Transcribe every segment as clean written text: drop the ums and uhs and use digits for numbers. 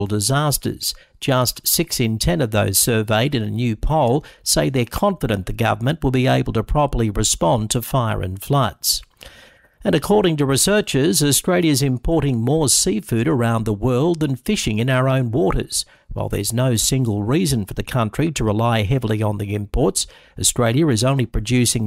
disasters. Just 6 in 10 of those surveyed in a new poll say they're confident the government will be able to properly respond to fire and floods. And according to researchers, Australia's importing more seafood around the world than fishing in our own waters. While there's no single reason for the country to rely heavily on the imports, Australia is only producing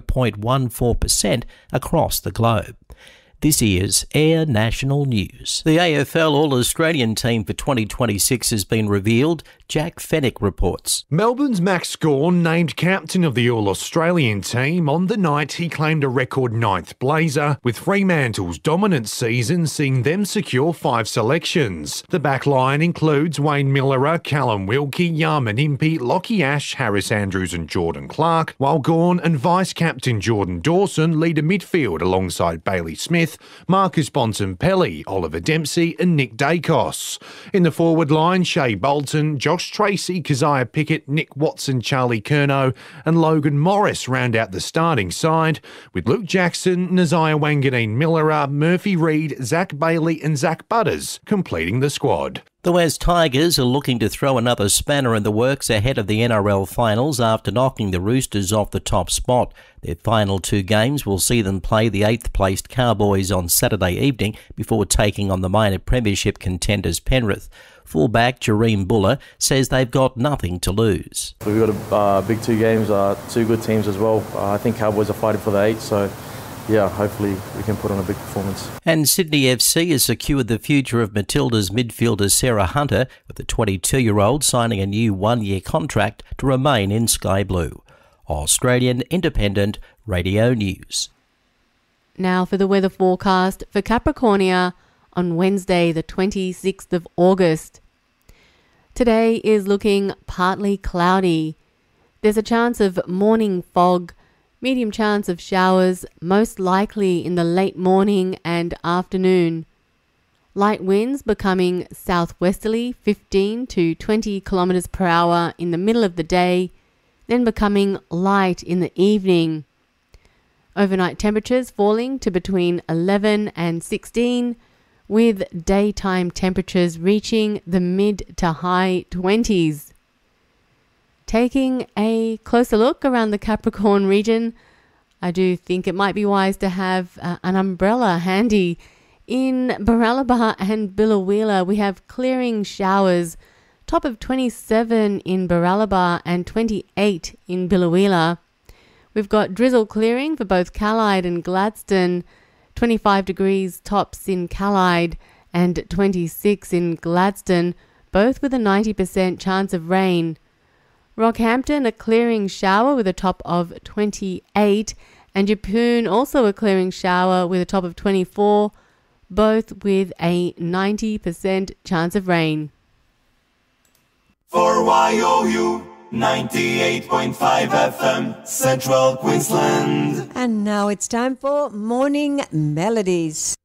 0.14% across the globe. This is Air National News. The AFL All-Australian team for 2026 has been revealed. Jack Fennick reports. Melbourne's Max Gawn named captain of the All-Australian team on the night he claimed a record 9th blazer, with Fremantle's dominant season seeing them secure 5 selections. The backline includes Wayne Millerer, Callum Wilkie, Yarman Impey, Lockie Ash, Harris Andrews and Jordan Clark, while Gawn and vice-captain Jordan Dawson lead a midfield alongside Bailey Smith, Marcus Bontempelli, Oliver Dempsey and Nick Dacos. In the forward line, Shea Bolton, Josh Tracy, Keziah Pickett, Nick Watson, Charlie Curnow and Logan Morris round out the starting side, with Luke Jackson, Naziah Wanganeen Millerer, Murphy Reid, Zach Bailey and Zach Butters completing the squad. The West Tigers are looking to throw another spanner in the works ahead of the NRL finals after knocking the Roosters off the top spot. Their final 2 games will see them play the 8th-placed Cowboys on Saturday evening before taking on the minor premiership contenders Penrith. Fullback Jareem Buller says they've got nothing to lose. We've got a big 2 games, 2 good teams as well. I think Cowboys are fighting for the 8, so yeah, hopefully we can put on a big performance. And Sydney FC has secured the future of Matilda's midfielder Sarah Hunter, with the 22-year-old signing a new 1-year contract to remain in Sky Blue. Australian Independent Radio News. Now for the weather forecast for Capricornia on Wednesday the 26th of August. Today is looking partly cloudy. There's a chance of morning fog, medium chance of showers, most likely in the late morning and afternoon. Light winds becoming southwesterly 15 to 20 kilometres per hour in the middle of the day, then becoming light in the evening. Overnight temperatures falling to between 11 and 16, with daytime temperatures reaching the mid to high 20s. Taking a closer look around the Capricorn region, I do think it might be wise to have an umbrella handy. In Baralaba and Billawheeler, we have clearing showers, top of 27 in Baralaba and 28 in Billawheeler. We've got drizzle clearing for both Callide and Gladstone, 25 degrees tops in Callide and 26 in Gladstone, both with a 90% chance of rain. Rockhampton, a clearing shower with a top of 28, and Yeppoon also a clearing shower with a top of 24, both with a 90% chance of rain. For YOU 98.5 FM, Central Queensland. And now it's time for Morning Melodies.